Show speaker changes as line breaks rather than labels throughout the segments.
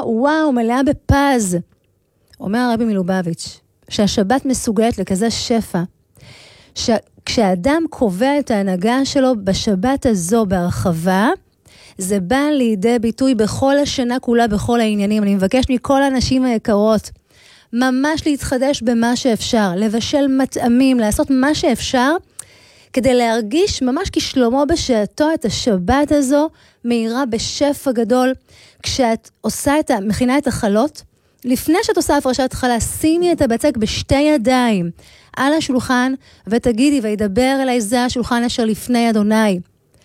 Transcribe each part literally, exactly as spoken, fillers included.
וואו, מלאה בפז. אומר הרבי מלובביץ', שהשבת מסוגלת לכזה שפע, שכשאדם קובע את ההנהגה שלו בשבת הזו בהרחבה, זה בא לידי ביטוי בכל השנה כולה, בכל העניינים. אני מבקש מכל האנשים היקרות, ממש להתחדש במה שאפשר, לבשל מטעמים, לעשות מה שאפשר, כדי להרגיש ממש כשלמה בשעתו את השבת הזו, מהירה בשפע גדול. כשאת עושה את, מכינה את החלות, לפני שאת עושה הפרשת חלה, שימי את הבצק בשתי ידיים על השולחן, ותגידי, וידבר אליי זה השולחן אשר לפני אדוני.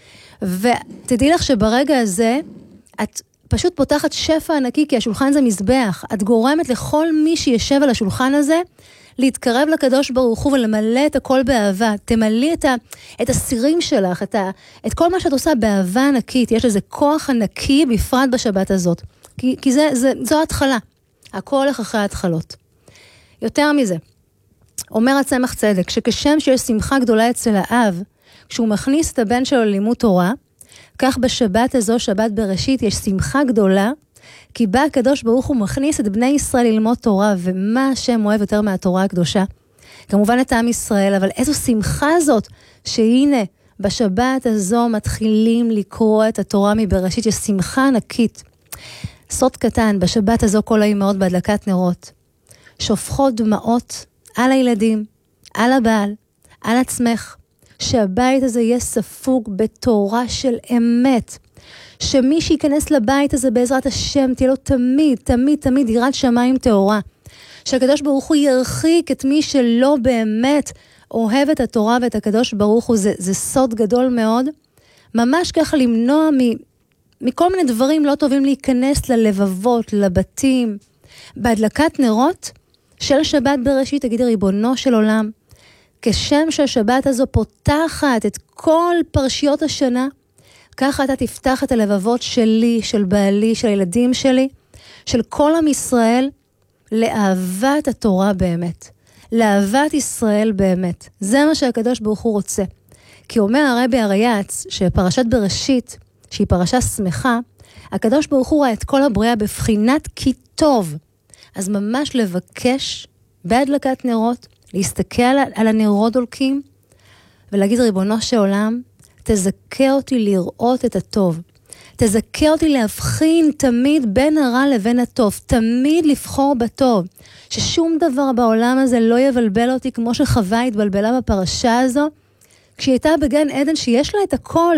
ותדעי לך שברגע הזה, את פשוט פותחת שפע ענקי, כי השולחן זה מזבח. את גורמת לכל מי שישב על השולחן הזה, להתקרב לקדוש ברוך הוא ולמלא את הכל באהבה. תמלאי את, ה, את הסירים שלך, את, ה, את כל מה שאת עושה באהבה ענקית. יש לזה כוח ענקי בפרט בשבת הזאת. כי, כי זה, זה, זו התחלה. הכל הולך אחרי ההתחלות. יותר מזה, אומר הצמח צדק, שכשם שיש שמחה גדולה אצל האב, כשהוא מכניס את הבן שלו ללימוד תורה, כך בשבת הזו, שבת בראשית, יש שמחה גדולה, כי בא הקדוש ברוך הוא מכניס את בני ישראל ללמוד תורה, ומה השם אוהב יותר מהתורה הקדושה? כמובן את עם ישראל, אבל איזו שמחה זאת, שהנה, בשבת הזו מתחילים לקרוא את התורה מבראשית, יש שמחה ענקית. סוד קטן, בשבת הזו כל האימהות בהדלקת נרות, שופכות דמעות על הילדים, על הבעל, על עצמך, שהבית הזה יהיה ספוג בתורה של אמת, שמי שיכנס לבית הזה בעזרת השם, תהיה לו תמיד, תמיד, תמיד יראת שמיים טהורה, שהקדוש ברוך הוא ירחיק את מי שלא באמת אוהב את התורה ואת הקדוש ברוך הוא, זה, זה סוד גדול מאוד, ממש ככה למנוע מ, מכל מיני דברים לא טובים להיכנס ללבבות, לבתים, בהדלקת נרות של שבת בראשית, תגידי ריבונו של עולם, כשם שהשבת הזו פותחת את כל פרשיות השנה, ככה אתה תפתח את הלבבות שלי, של בעלי, של הילדים שלי, של כל עם ישראל, לאהבת התורה באמת, לאהבת ישראל באמת. זה מה שהקדוש ברוך הוא רוצה. כי אומר הרבי הרייץ, שפרשת בראשית, שהיא פרשה שמחה, הקדוש ברוך הוא ראה את כל הבריאה בבחינת כי טוב. אז ממש לבקש בהדלקת נרות, להסתכל על הנרות דולקים, ולהגיד ריבונו של עולם, תזכה אותי לראות את הטוב. תזכה אותי להבחין תמיד בין הרע לבין הטוב. תמיד לבחור בטוב. ששום דבר בעולם הזה לא יבלבל אותי כמו שחווה התבלבלה בפרשה הזו. כשהיא הייתה בגן עדן שיש לה את הכל.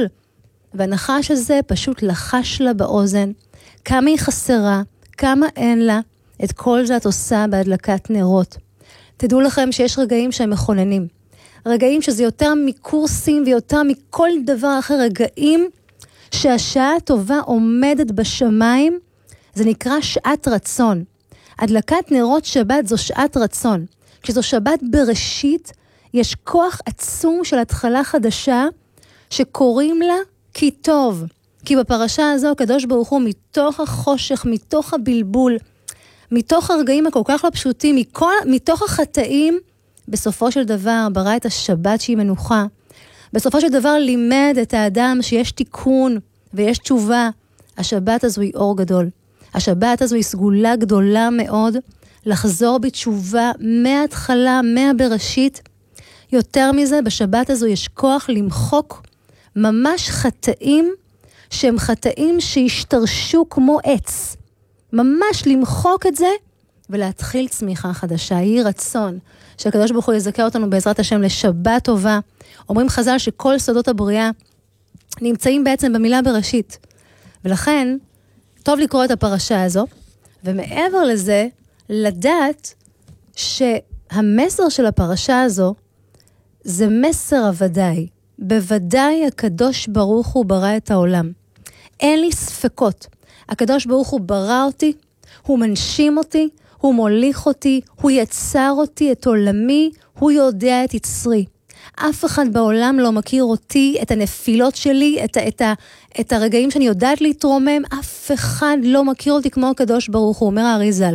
והנחש הזה פשוט לחש לה באוזן. כמה היא חסרה, כמה אין לה. את כל זה את עושה בהדלקת נרות. תדעו לכם שיש רגעים שהם מכוננים. רגעים שזה יותר מקורסים ויותר מכל דבר אחר, רגעים שהשעה הטובה עומדת בשמיים, זה נקרא שעת רצון. הדלקת נרות שבת זו שעת רצון. כשזו שבת בראשית, יש כוח עצום של התחלה חדשה, שקוראים לה כי טוב. כי בפרשה הזו, הקדוש ברוך הוא מתוך החושך, מתוך הבלבול, מתוך הרגעים הכל כך לא פשוטים, מכל, מתוך החטאים, בסופו של דבר ברא את השבת שהיא מנוחה. בסופו של דבר לימד את האדם שיש תיקון ויש תשובה. השבת הזו היא אור גדול. השבת הזו היא סגולה גדולה מאוד לחזור בתשובה מההתחלה, מהבראשית. יותר מזה, בשבת הזו יש כוח למחוק ממש חטאים שהם חטאים שהשתרשו כמו עץ. ממש למחוק את זה ולהתחיל צמיחה חדשה. יהי רצון שהקדוש ברוך הוא יזכה אותנו בעזרת השם לשבת טובה. אומרים חז"ל שכל סודות הבריאה נמצאים בעצם במילה בראשית. ולכן, טוב לקרוא את הפרשה הזו, ומעבר לזה, לדעת שהמסר של הפרשה הזו, זה מסר הוודאי. בוודאי הקדוש ברוך הוא ברא את העולם. אין לי ספקות. הקדוש ברוך הוא ברא אותי, הוא מנשים אותי, הוא מוליך אותי, הוא יצר אותי, את עולמי, הוא יודע את יצרי. אף אחד בעולם לא מכיר אותי, את הנפילות שלי, את, את, את הרגעים שאני יודעת להתרומם, אף אחד לא מכיר אותי כמו הקדוש ברוך הוא, אומר האריז"ל.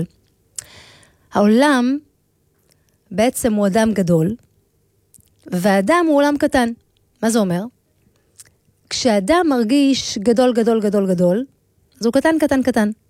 העולם בעצם הוא אדם גדול, והאדם הוא עולם קטן. מה זה אומר? כשאדם מרגיש גדול, גדול, גדול, גדול, אז הוא קטן, קטן, קטן.